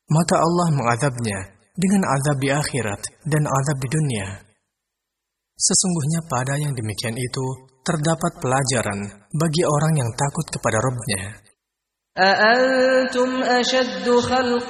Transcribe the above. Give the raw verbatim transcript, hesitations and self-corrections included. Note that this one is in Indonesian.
maka Allah mengazabnya dengan azab di akhirat dan azab di dunia. Sesungguhnya pada yang demikian itu terdapat pelajaran bagi orang yang takut kepada Rabb-Nya. أأنتم أشد خلقا